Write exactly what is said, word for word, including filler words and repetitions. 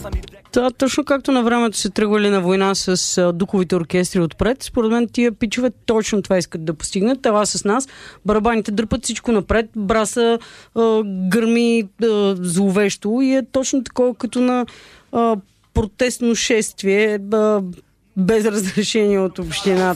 Това точно както на времето се тръгвали на война с а, духовите оркестри отпред. Според мен тия пичове точно това искат да постигнат. Това с нас. Барабаните дърпат всичко напред. Браса а, гърми а, зловещо и е точно такова като на а, протестно шествие а, без разрешение от общината.